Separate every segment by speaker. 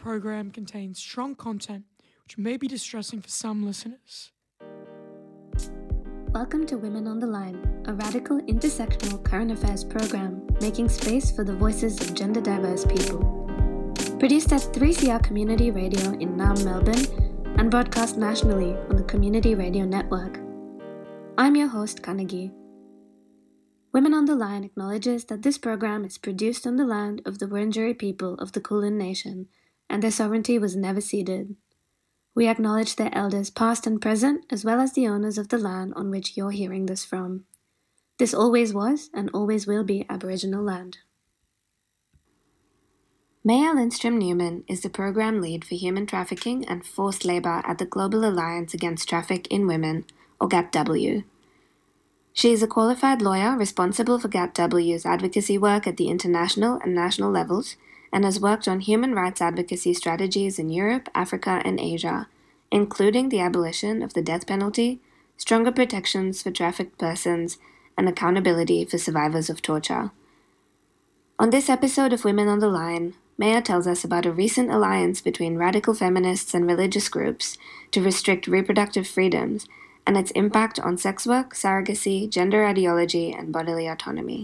Speaker 1: program contains strong content which may be distressing for some listeners.
Speaker 2: Welcome to Women on the Line, a radical intersectional current affairs program making space for the voices of gender diverse people. Produced at 3CR Community Radio in Naarm, Melbourne, and broadcast nationally on the Community Radio Network. I'm your host, Kanagi. Women on the Line acknowledges that this program is produced on the land of the Wurundjeri people of the Kulin Nation, and their sovereignty was never ceded. We acknowledge their elders past and present, as well as the owners of the land on which you're hearing this from. This always was and always will be Aboriginal land. Maya Lindstrom Newman is the program lead for human trafficking and forced labour at the Global Alliance Against Traffic in Women, or GATW. She is a qualified lawyer responsible for GATW's advocacy work at the international and national levels, and has worked on human rights advocacy strategies in Europe, Africa, and Asia, including the abolition of the death penalty, stronger protections for trafficked persons, and accountability for survivors of torture. On this episode of Women on the Line, Maya tells us about a recent alliance between radical feminists and religious groups to restrict reproductive freedoms and its impact on sex work, surrogacy, gender ideology, and bodily autonomy.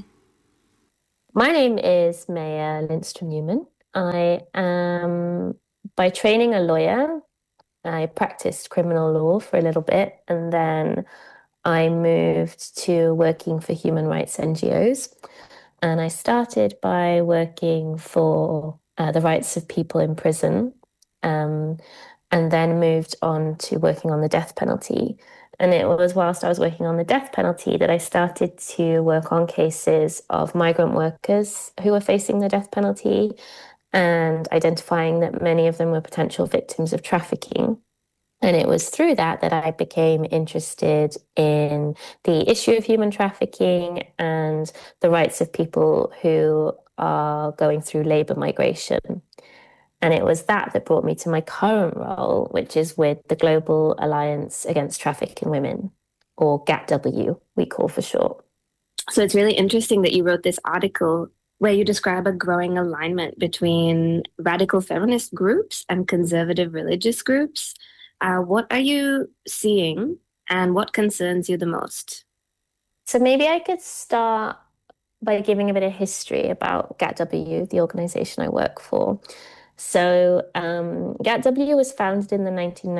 Speaker 3: My name is Maya Lindstrom Newman. I am, by training, a lawyer. I practiced criminal law for a little bit, and then I moved to working for human rights NGOs. And I started by working for the rights of people in prison, and then moved on to working on the death penalty. And it was whilst I was working on the death penalty that I started to work on cases of migrant workers who were facing the death penalty and identifying that many of them were potential victims of trafficking. And it was through that that I became interested in the issue of human trafficking and the rights of people who are going through labour migration. And it was that brought me to my current role, which is with the Global Alliance Against Traffic in Women, or GATW, we call for short.
Speaker 2: So it's really interesting that you wrote this article where you describe a growing alignment between radical feminist groups and conservative religious groups. What are you seeing and what concerns you the most?
Speaker 3: So maybe I could start by giving a bit of history about GATW, the organisation I work for. So GATW was founded in the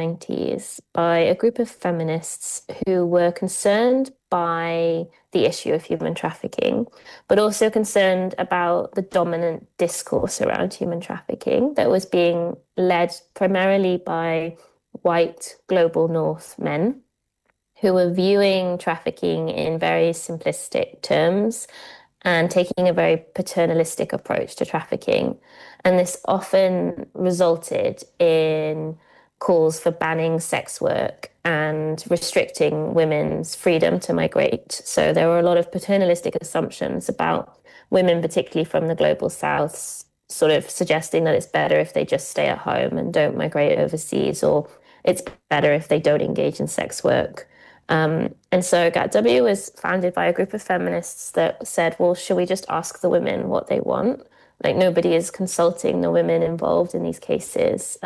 Speaker 3: 1990s by a group of feminists who were concerned by the issue of human trafficking, but also concerned about the dominant discourse around human trafficking that was being led primarily by white global north men who were viewing trafficking in very simplistic terms and taking a very paternalistic approach to trafficking. And this often resulted in calls for banning sex work and restricting women's freedom to migrate. So there were a lot of paternalistic assumptions about women, particularly from the global south, sort of suggesting that it's better if they just stay at home and don't migrate overseas, or it's better if they don't engage in sex work. And so GATW was founded by a group of feminists that said, well, should we just ask the women what they want? Like, nobody is consulting the women involved in these cases.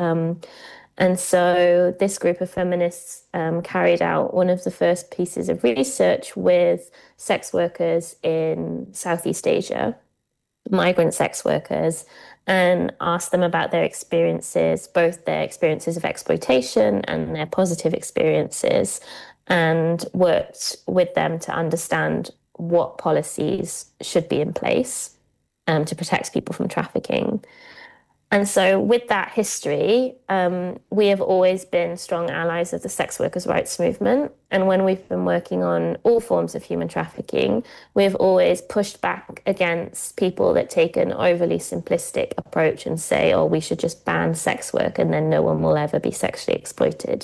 Speaker 3: And so this group of feminists carried out one of the first pieces of research with sex workers in Southeast Asia, migrant sex workers, and asked them about their experiences, both their experiences of exploitation and their positive experiences, and worked with them to understand what policies should be in place to protect people from trafficking. And so with that history, we have always been strong allies of the sex workers' rights movement. And when we've been working on all forms of human trafficking, we've always pushed back against people that take an overly simplistic approach and say, oh, we should just ban sex work and then no one will ever be sexually exploited.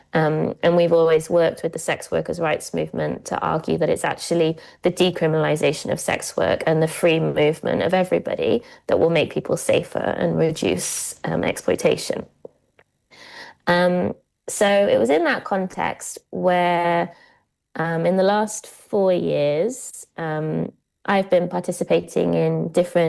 Speaker 3: And we've always worked with the sex workers' rights movement to argue that it's actually the decriminalization of sex work and the free movement of everybody that will make people safer and reduce exploitation. So it was in that context where in the last 4 years, I've been participating in different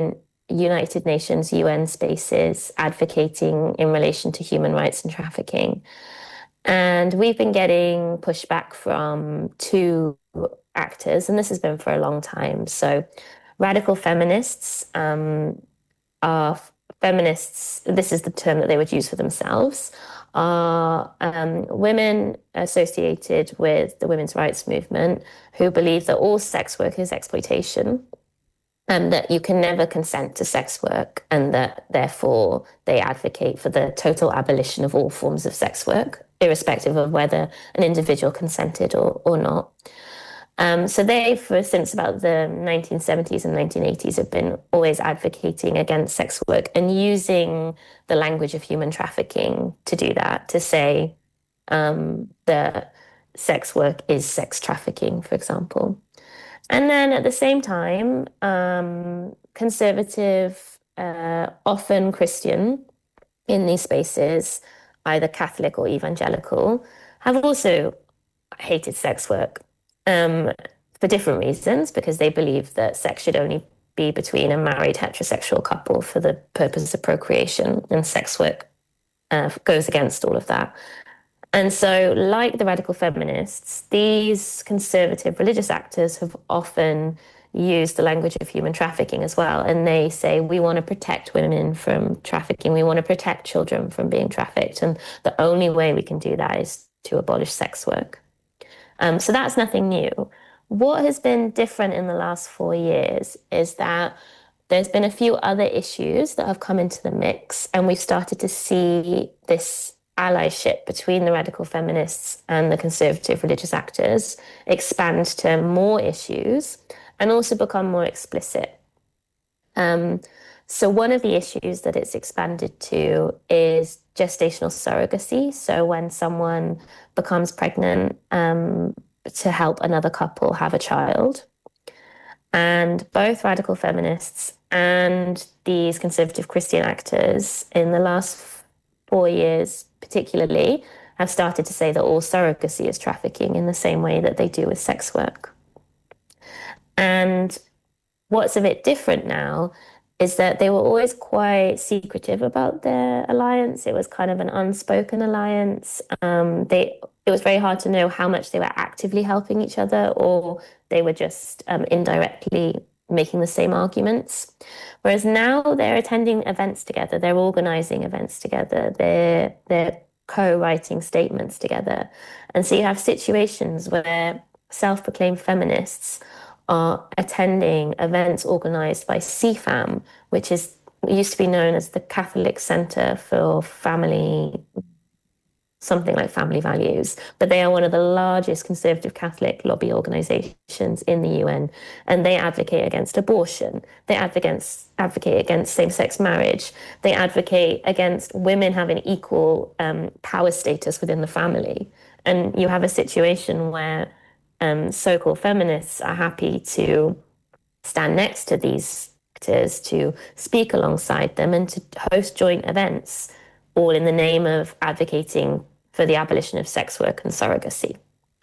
Speaker 3: United Nations UN spaces advocating in relation to human rights and trafficking. And we've been getting pushback from two actors, and this has been for a long time. So, radical feminists are feminists, this is the term that they would use for themselves, are women associated with the women's rights movement who believe that all sex work is exploitation and that you can never consent to sex work, and that therefore they advocate for the total abolition of all forms of sex work, irrespective of whether an individual consented or not. So they, since about the 1970s and 1980s, have been always advocating against sex work and using the language of human trafficking to do that, to say that sex work is sex trafficking, for example. And then at the same time, conservative, often Christian in these spaces, either Catholic or evangelical, have also hated sex work for different reasons, because they believe that sex should only be between a married heterosexual couple for the purpose of procreation, and sex work goes against all of that. And so, like the radical feminists, these conservative religious actors have often used the language of human trafficking as well. And they say, we want to protect women from trafficking. We want to protect children from being trafficked. And the only way we can do that is to abolish sex work. So that's nothing new. What has been different in the last 4 years is that there's been a few other issues that have come into the mix, and we've started to see this allyship between the radical feminists and the conservative religious actors expand to more issues and also become more explicit. So one of the issues that it's expanded to is gestational surrogacy. So when someone becomes pregnant to help another couple have a child. And both radical feminists and these conservative Christian actors in the last 4 years particularly have started to say that all surrogacy is trafficking in the same way that they do with sex work. And what's a bit different now is that they were always quite secretive about their alliance. It was kind of an unspoken alliance. It was very hard to know how much they were actively helping each other, or they were just indirectly making the same arguments. Whereas now they're attending events together, they're organizing events together, they're co-writing statements together. And so you have situations where self-proclaimed feminists are attending events organized by CFAM, which used to be known as the Catholic Center for Family, something like Family Values, but they are one of the largest conservative Catholic lobby organizations in the UN, and they advocate against abortion. They advocate against same-sex marriage. They advocate against women having equal power status within the family. And you have a situation where so-called feminists are happy to stand next to these actors, to speak alongside them, and to host joint events, all in the name of advocating for the abolition of sex work and surrogacy.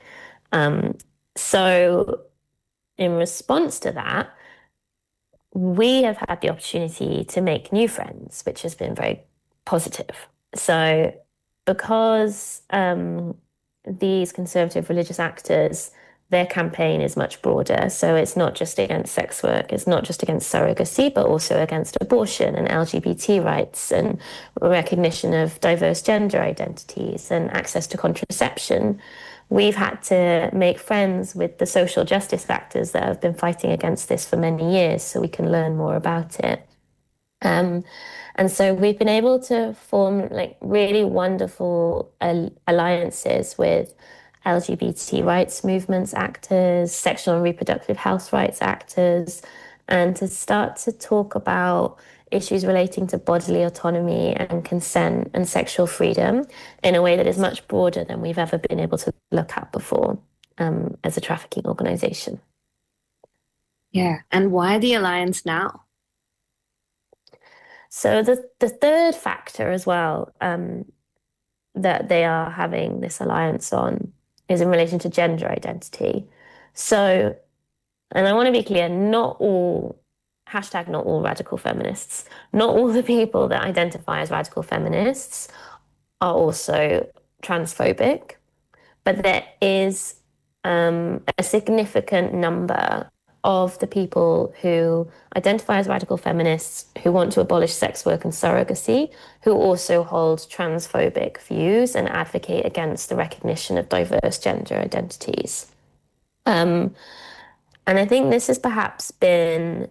Speaker 3: So in response to that, we have had the opportunity to make new friends, which has been very positive. So because these conservative religious actors, their campaign is much broader. So it's not just against sex work, it's not just against surrogacy, but also against abortion and LGBT rights and recognition of diverse gender identities and access to contraception. We've had to make friends with the social justice actors that have been fighting against this for many years so we can learn more about it. And so we've been able to form like really wonderful alliances with LGBT rights movements actors, sexual and reproductive health rights actors, and to start to talk about issues relating to bodily autonomy and consent and sexual freedom in a way that is much broader than we've ever been able to look at before as a trafficking organization.
Speaker 2: Yeah, and why the alliance now?
Speaker 3: So the third factor as well that they are having this alliance on is in relation to gender identity. So, and I want to be clear, not all hashtag not all radical feminists, not all the people that identify as radical feminists are also transphobic, but there is a significant number of the people who identify as radical feminists, who want to abolish sex work and surrogacy, who also hold transphobic views and advocate against the recognition of diverse gender identities. And I think this has perhaps been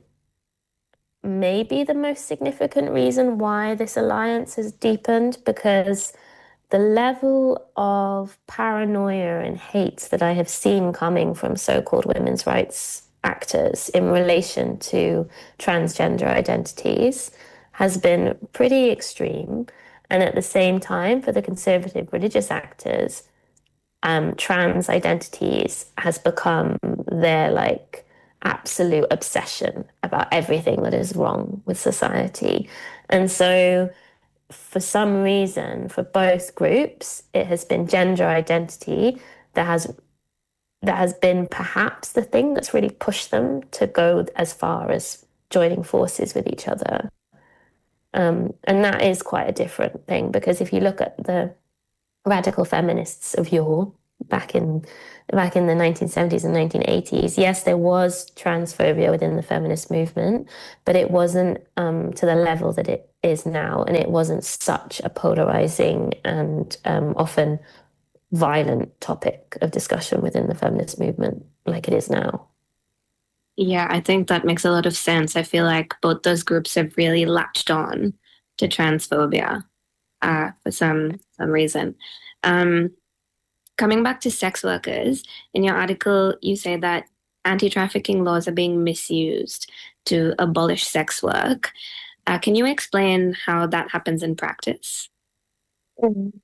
Speaker 3: maybe the most significant reason why this alliance has deepened, because the level of paranoia and hate that I have seen coming from so-called women's rights actors in relation to transgender identities has been pretty extreme. And at the same time, for the conservative religious actors, trans identities has become their like absolute obsession about everything that is wrong with society. And so for some reason, for both groups, it has been gender identity that has been perhaps the thing that's really pushed them to go as far as joining forces with each other. And that is quite a different thing, because if you look at the radical feminists of yore, back in the 1970s and 1980s, yes, there was transphobia within the feminist movement, but it wasn't to the level that it is now, and it wasn't such a polarizing and often violent topic of discussion within the feminist movement like it is now.
Speaker 2: Yeah, I think that makes a lot of sense. I feel like both those groups have really latched on to transphobia for some reason. Coming back to sex workers, in your article, you say that anti-trafficking laws are being misused to abolish sex work. Can you explain how that happens in practice?
Speaker 3: Mm.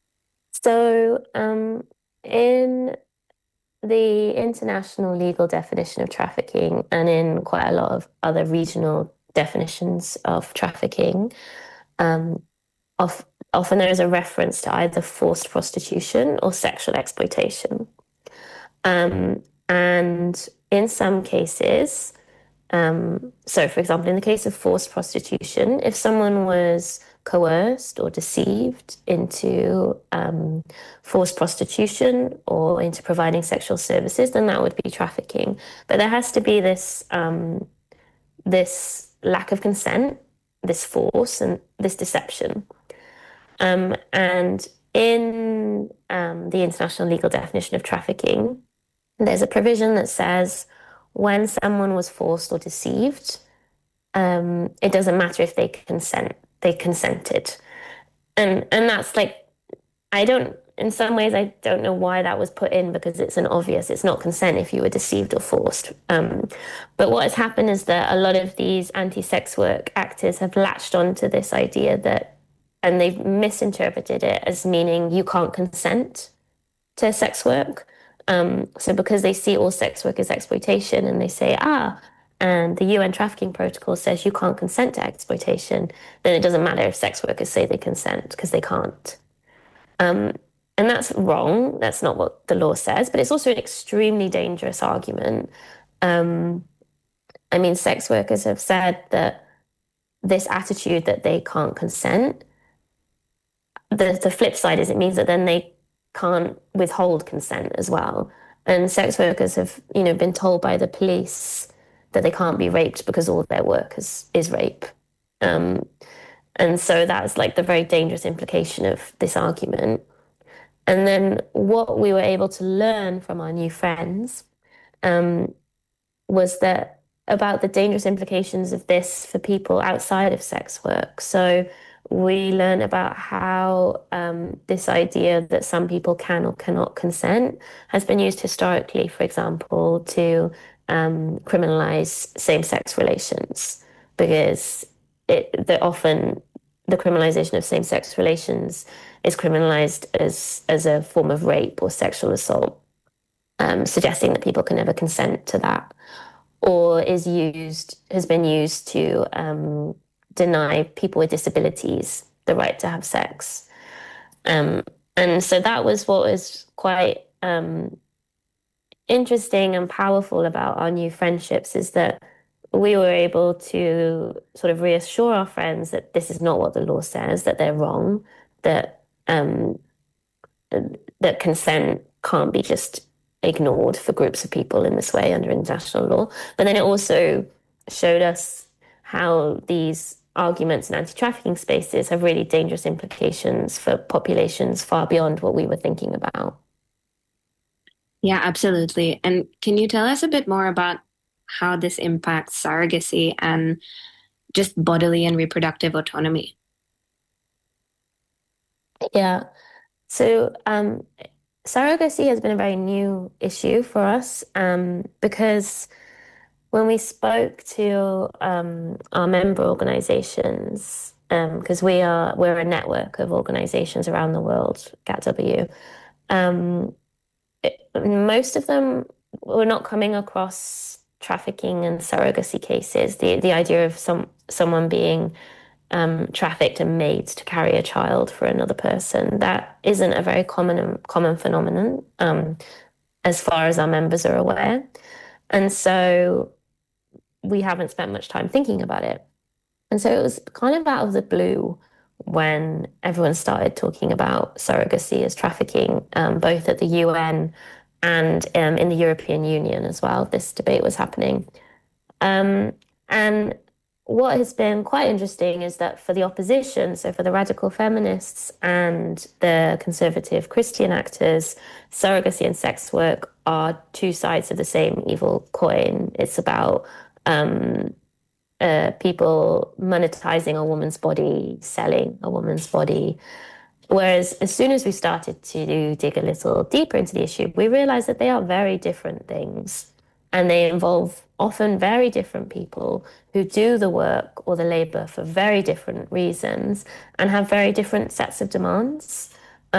Speaker 3: So, in the international legal definition of trafficking, and in quite a lot of other regional definitions of trafficking, often there is a reference to either forced prostitution or sexual exploitation. And in some cases, so for example, in the case of forced prostitution, if someone was coerced or deceived into forced prostitution or into providing sexual services, then that would be trafficking. But there has to be this lack of consent, this force, and this deception. And in the international legal definition of trafficking, there's a provision that says when someone was forced or deceived, it doesn't matter if they consented. And that's like, in some ways, I don't know why that was put in, because it's not consent if you were deceived or forced. But what has happened is that a lot of these anti-sex work actors have latched onto this idea and they've misinterpreted it as meaning you can't consent to sex work. So because they see all sex work as exploitation, and they say, and the UN trafficking protocol says you can't consent to exploitation, then it doesn't matter if sex workers say they consent, because they can't. And that's wrong. That's not what the law says, but it's also an extremely dangerous argument. Sex workers have said that this attitude that they can't consent, the flip side is it means that then they can't withhold consent as well. And sex workers have, been told by the police that they can't be raped because all of their work is rape. And so that's like the very dangerous implication of this argument. And then what we were able to learn from our new friends was that about the dangerous implications of this for people outside of sex work. So we learn about how this idea that some people can or cannot consent has been used historically, for example, to criminalize same-sex relations, because often the criminalization of same-sex relations is criminalized as a form of rape or sexual assault, suggesting that people can never consent to that, or has been used to deny people with disabilities the right to have sex. And so that was what was quite interesting and powerful about our new friendships, is that we were able to sort of reassure our friends that this is not what the law says, that they're wrong, that that consent can't be just ignored for groups of people in this way under international law. But then it also showed us how these arguments in anti-trafficking spaces have really dangerous implications for populations far beyond what we were thinking about.
Speaker 2: Yeah, absolutely. And can you tell us a bit more about how this impacts surrogacy and just bodily and reproductive autonomy?
Speaker 3: Yeah. So surrogacy has been a very new issue for us because when we spoke to our member organizations, because we're a network of organizations around the world, GATW, most of them were not coming across trafficking and surrogacy cases. The idea of someone being trafficked and made to carry a child for another person, that isn't a very common phenomenon, as far as our members are aware. And so we haven't spent much time thinking about it. And so it was kind of out of the blue when everyone started talking about surrogacy as trafficking, both at the UN and in the European Union as well. This debate was happening. And what has been quite interesting is that for the opposition, so for the radical feminists and the conservative Christian actors, surrogacy and sex work are two sides of the same evil coin. It's about people monetizing a woman's body, selling a woman's body. Whereas as soon as we started to dig a little deeper into the issue, we realized that they are very different things. And they involve often very different people who do the work or the labor for very different reasons and have very different sets of demands.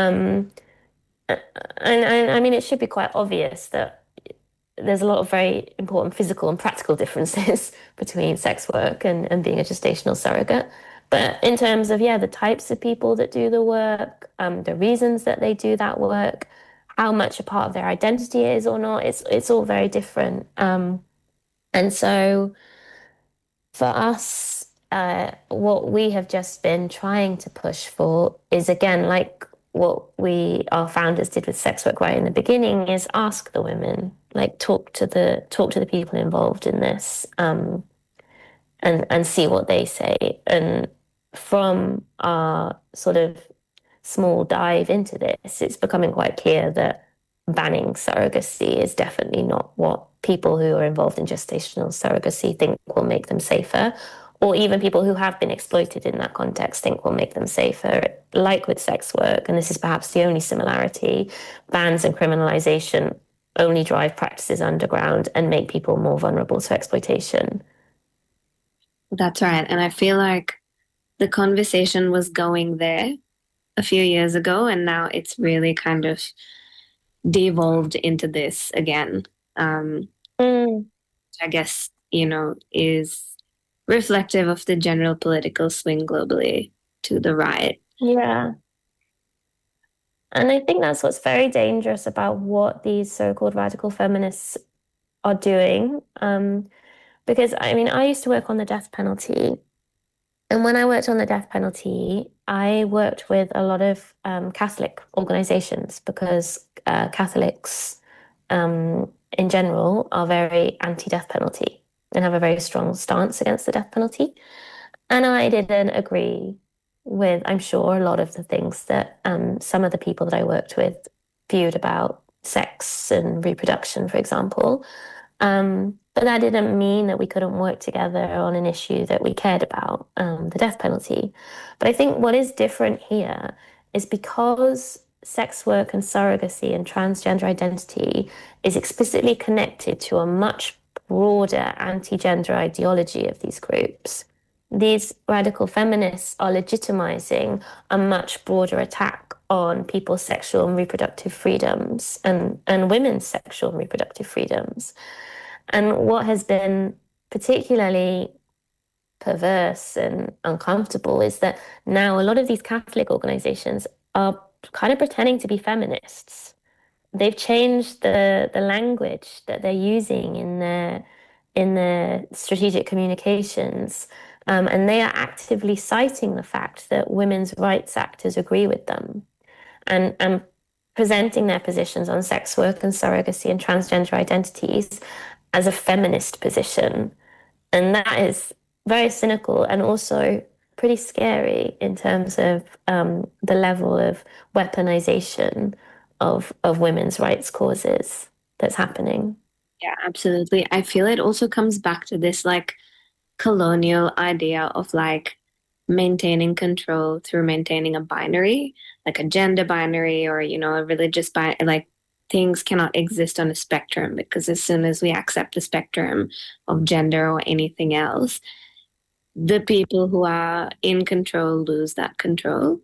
Speaker 3: And I mean, it should be quite obvious that there's a lot of very important physical and practical differences between sex work and being a gestational surrogate. But in terms of, yeah, the types of people that do the work, the reasons that they do that work, how much a part of their identity is or not, it's all very different. And so for us, what we have just been trying to push for is, again, like what our founders did with sex work right in the beginning, is ask the women, like talk to the people involved in this, and see what they say. And from our sort of small dive into this, it's becoming quite clear that banning surrogacy is definitely not what people who are involved in gestational surrogacy think will make them safer, or even people who have been exploited in that context think will make them safer. Like with sex work, and this is perhaps the only similarity, bans and criminalization only drive practices underground and make people more vulnerable to exploitation.
Speaker 2: That's right. And I feel like the conversation was going there a few years ago, and now it's really kind of devolved into this again. I guess, is reflective of the general political swing globally to the right.
Speaker 3: Yeah. And I think that's what's very dangerous about what these so-called radical feminists are doing. Because I mean, I used to work on the death penalty. And when I worked on the death penalty, I worked with a lot of Catholic organizations because Catholics in general are very anti-death penalty and have a very strong stance against the death penalty. And I didn't agree with, I'm sure, a lot of the things that some of the people that I worked with viewed about sex and reproduction, for example. But that didn't mean that we couldn't work together on an issue that we cared about, the death penalty. But I think what is different here is because sex work and surrogacy and transgender identity is explicitly connected to a much broader anti-gender ideology of these groups. These radical feminists are legitimizing a much broader attack on people's sexual and reproductive freedoms and women's sexual and reproductive freedoms. And what has been particularly perverse and uncomfortable is that now a lot of these Catholic organizations are kind of pretending to be feminists. They've changed the language that they're using in in their strategic communications. And they are actively citing the fact that women's rights actors agree with them and presenting their positions on sex work and surrogacy and transgender identities as a feminist position. And that is very cynical and also pretty scary in terms of the level of weaponization of women's rights causes that's happening.
Speaker 2: Yeah, absolutely. I feel it also comes back to this like colonial idea of like maintaining control through maintaining a binary, like a gender binary or, a religious binary. Like things cannot exist on a spectrum because as soon as we accept the spectrum of gender or anything else, the people who are in control lose that control.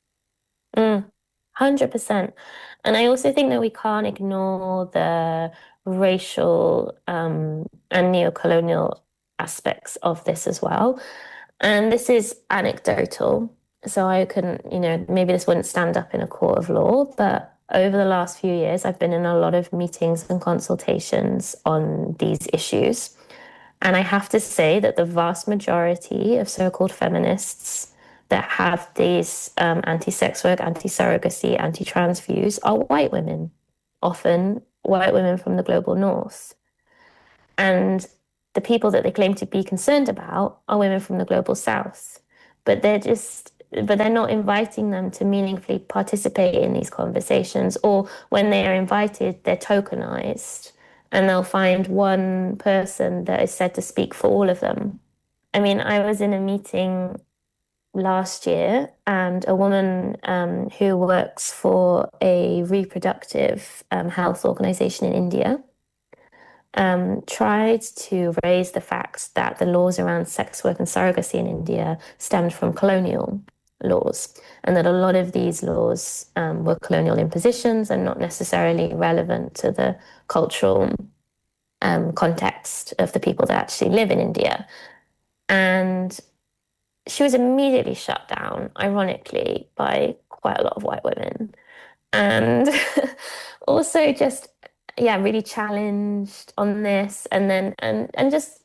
Speaker 3: 100%. And I also think that we can't ignore the racial and neo-colonial aspects of this as well. And this is anecdotal, so I couldn't, maybe this wouldn't stand up in a court of law, but over the last few years, I've been in a lot of meetings and consultations on these issues. And I have to say that the vast majority of so-called feminists that have these anti-sex work, anti-surrogacy, anti-trans views are white women, often white women from the global north. And the people that they claim to be concerned about are women from the global south. But they're not inviting them to meaningfully participate in these conversations, or when they are invited, they're tokenized and they'll find one person that is said to speak for all of them. I mean, I was in a meeting last year, and a woman who works for a reproductive health organization in India tried to raise the fact that the laws around sex work and surrogacy in India stemmed from colonial laws, and that a lot of these laws were colonial impositions and not necessarily relevant to the cultural context of the people that actually live in India. And she was immediately shut down, ironically, by quite a lot of white women. And also just, yeah, really challenged on this, and then and just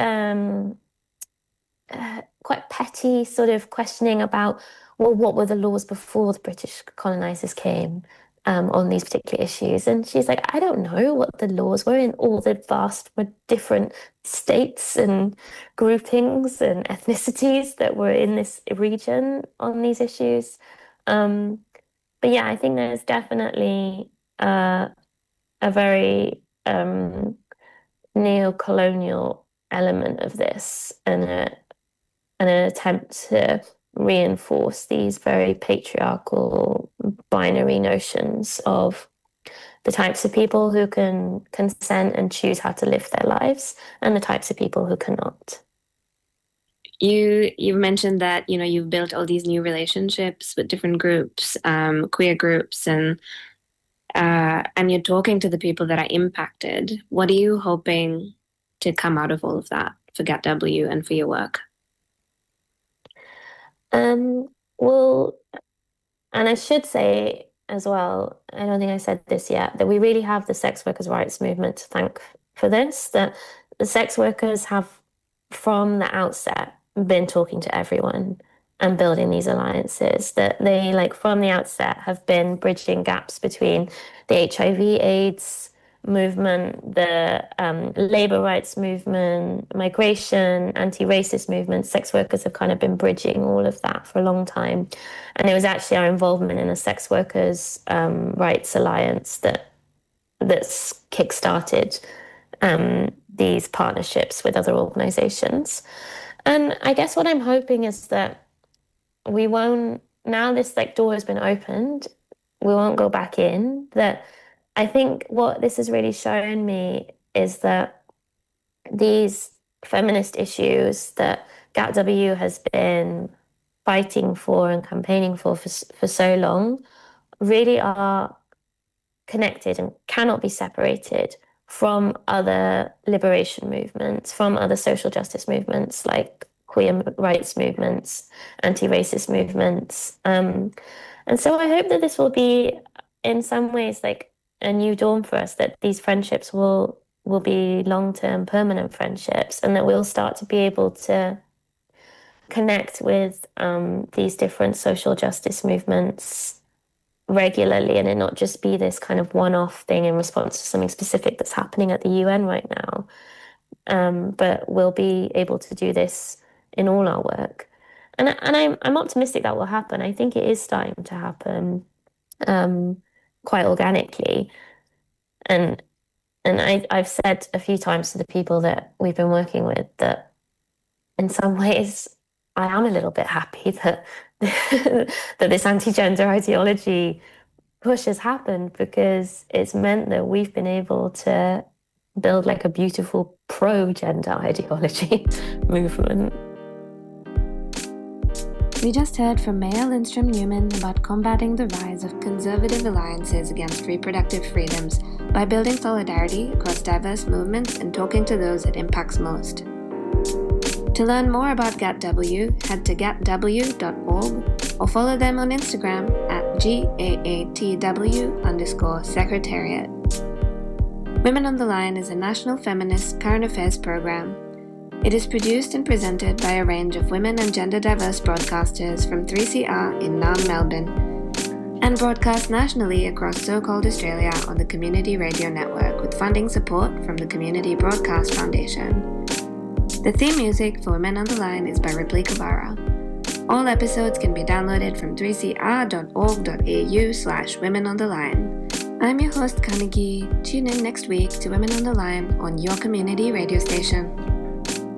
Speaker 3: quite petty sort of questioning about, well, what were the laws before the British colonizers came on these particular issues? And she's like, I don't know what the laws were in all the vast different states and groupings and ethnicities that were in this region on these issues. But yeah, I think there's definitely a very neo-colonial element of this, and an attempt to reinforce these very patriarchal binary notions of the types of people who can consent and choose how to live their lives and the types of people who cannot.
Speaker 2: You've mentioned that, you've built all these new relationships with different groups, queer groups, and you're talking to the people that are impacted. What are you hoping to come out of all of that for GetW and for your work?
Speaker 3: Well, and I should say as well, I don't think I said this yet, that we really have the sex workers' rights movement to thank for this, that the sex workers have from the outset been talking to everyone and building these alliances, that they, like, from the outset have been bridging gaps between the HIV/AIDS movement, the labor rights movement, migration, anti-racist movement. Sex workers have kind of been bridging all of that for a long time. And it was actually our involvement in the Sex Workers Rights Alliance that's kickstarted these partnerships with other organizations. And I guess what I'm hoping is that we won't, now this like door has been opened, we won't go back in. That I think what this has really shown me is that these feminist issues that GATW has been fighting for and campaigning for so long really are connected and cannot be separated from other liberation movements, from other social justice movements like queer rights movements, anti-racist movements. And so I hope that this will be in some ways like a new dawn for us, that these friendships will will be long-term permanent friendships, and that we'll start to be able to connect with these different social justice movements regularly, and it not just be this kind of one-off thing in response to something specific that's happening at the UN right now. But we'll be able to do this in all our work. And I'm optimistic that will happen. I think it is starting to happen quite organically. And I've said a few times to the people that we've been working with that in some ways I am a little bit happy that that this anti-gender ideology push has happened, because it's meant that we've been able to build like a beautiful pro-gender ideology movement.
Speaker 2: We just heard from Maya Lindstrom Newman about combating the rise of conservative alliances against reproductive freedoms by building solidarity across diverse movements and talking to those it impacts most. To learn more about GATW, head to gatw.org or follow them on Instagram at GAATW_secretariat. Women on the Line is a national feminist current affairs program. It is produced and presented by a range of women and gender diverse broadcasters from 3CR in Naarm, Melbourne, and broadcast nationally across so-called Australia on the Community Radio Network with funding support from the Community Broadcast Foundation. The theme music for Women on the Line is by Ripley Kavara. All episodes can be downloaded from 3cr.org.au/Women on the Line. I'm your host, Kanagi. Tune in next week to Women on the Line on your community radio station.